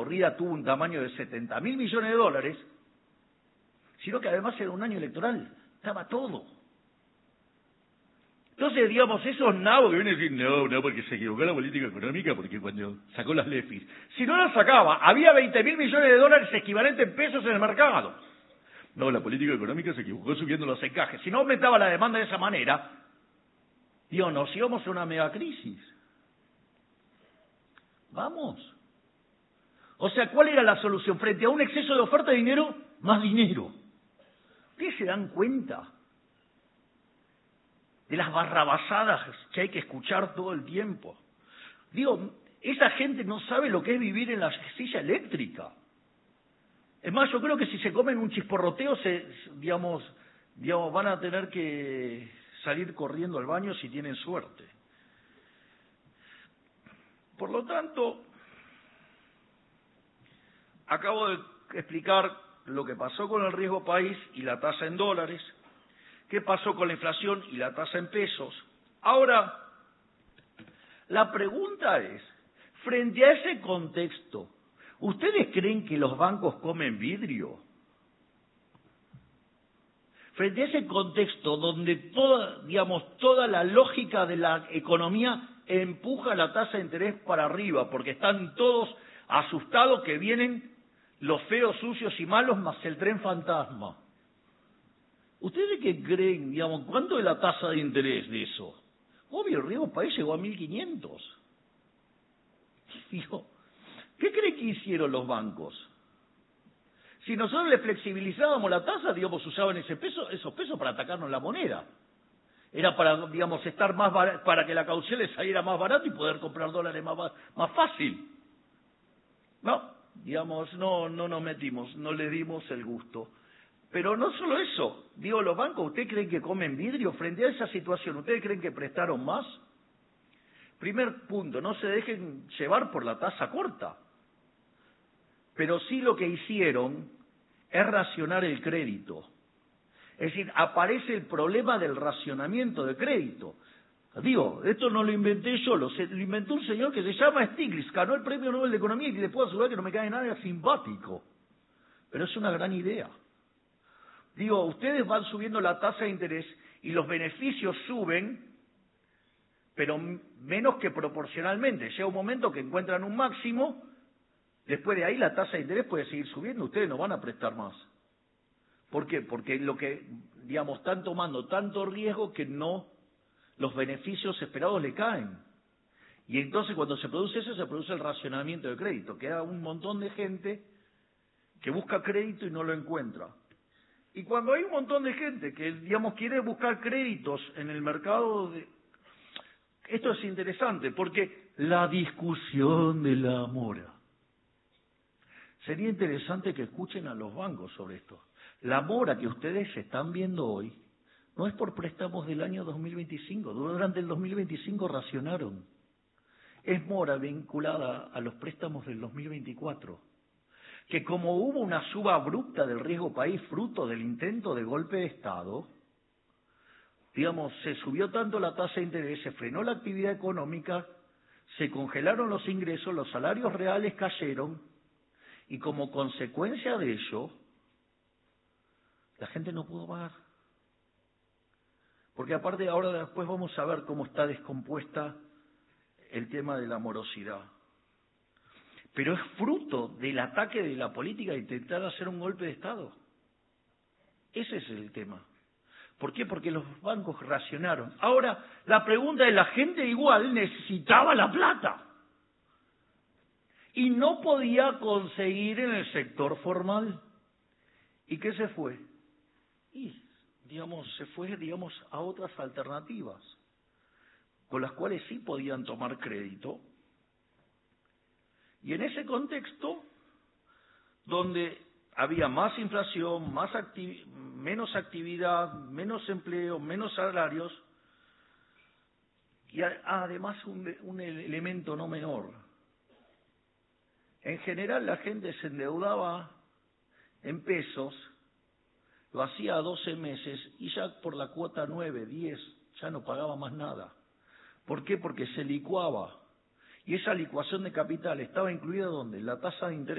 corrida tuvo un tamaño de 70.000 millones de dólares, sino que además era un año electoral, estaba todo. Entonces, digamos, esos nabos que vienen a decir, no, porque se equivocó la política económica, porque cuando sacó las LEFIs, si no las sacaba, había 20.000 millones de dólares equivalentes en pesos en el mercado. No, la política económica se equivocó subiendo los encajes. Si no aumentaba la demanda de esa manera, digo, nos íbamos a una megacrisis. Vamos. O sea, ¿cuál era la solución? Frente a un exceso de oferta de dinero, más dinero. ¿Ustedes se dan cuenta de las barrabasadas que hay que escuchar todo el tiempo? Digo, esa gente no sabe lo que es vivir en la silla eléctrica. Es más, yo creo que si se comen un chisporroteo, digamos, van a tener que salir corriendo al baño si tienen suerte. Por lo tanto, acabo de explicar lo que pasó con el riesgo país y la tasa en dólares, qué pasó con la inflación y la tasa en pesos. Ahora, la pregunta es, frente a ese contexto, ¿ustedes creen que los bancos comen vidrio? Frente a ese contexto donde toda la lógica de la economía empuja la tasa de interés para arriba, porque están todos asustados que vienen los feos, sucios y malos más el tren fantasma. ¿Ustedes qué creen, cuánto es la tasa de interés de eso? Obvio, el riesgo país llegó a 1.500. ¿Qué creen que hicieron los bancos? Si nosotros le flexibilizábamos la tasa, usaban esos pesos para atacarnos la moneda. Era para, estar más para que la caución les saliera más barato y poder comprar dólares más fácil. No nos metimos, no le dimos el gusto. Pero no solo eso, los bancos, ¿ustedes creen que comen vidrio? Frente a esa situación, ¿ustedes creen que prestaron más? Primer punto, no se dejen llevar por la tasa corta. Pero sí lo que hicieron es racionar el crédito. Es decir, aparece el problema del racionamiento de crédito. Esto no lo inventé yo, lo inventó un señor que se llama Stiglitz, ganó el Premio Nobel de Economía y le puedo asegurar que no me cae nada simpático. Pero es una gran idea. Ustedes van subiendo la tasa de interés y los beneficios suben, pero menos que proporcionalmente. Llega un momento que encuentran un máximo, después de ahí la tasa de interés puede seguir subiendo, ustedes no van a prestar más. ¿Por qué? Porque están tomando tanto riesgo que los beneficios esperados le caen. Y entonces cuando se produce eso, se produce el racionamiento de crédito. Queda un montón de gente que busca crédito y no lo encuentra. Y cuando hay un montón de gente que, quiere buscar créditos en el mercado, esto es interesante, porque la discusión de la mora. Sería interesante que escuchen a los bancos sobre esto. La mora que ustedes están viendo hoy no es por préstamos del año 2025. Durante el 2025 racionaron. Es mora vinculada a los préstamos del 2024. Que como hubo una suba abrupta del riesgo país fruto del intento de golpe de Estado, se subió tanto la tasa de interés, se frenó la actividad económica, se congelaron los ingresos, los salarios reales cayeron, y como consecuencia de ello, la gente no pudo pagar. Porque aparte ahora después vamos a ver cómo está descompuesta el tema de la morosidad. Pero es fruto del ataque de la política de intentar hacer un golpe de Estado. Ese es el tema. ¿Por qué? Porque los bancos racionaron. Ahora, la pregunta es, la gente igual necesitaba la plata. Y no podía conseguir en el sector formal. ¿Y qué se fue? Y, se fue, a otras alternativas, con las cuales sí podían tomar crédito. Y en ese contexto, donde había más inflación, menos actividad, menos empleo, menos salarios, y además un elemento no menor. En general la gente se endeudaba en pesos, lo hacía a 12 meses y ya por la cuota 9, 10, ya no pagaba más nada. ¿Por qué? Porque se licuaba. Y esa licuación de capital estaba incluida ¿dónde? La tasa de interés.